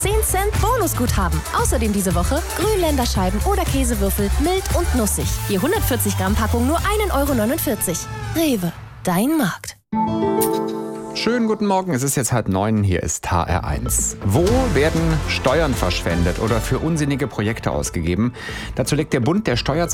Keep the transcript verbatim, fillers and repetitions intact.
zehn Cent Bonusguthaben. Außerdem diese Woche Grünländerscheiben oder Käsewürfel, mild und nussig. Je hundertvierzig Gramm Packung nur ein Euro neunundvierzig. Rewe, dein Markt. Schönen guten Morgen, es ist jetzt halb neun, hier ist H R eins. Wo werden Steuern verschwendet oder für unsinnige Projekte ausgegeben? Dazu legt der Bund der Steuer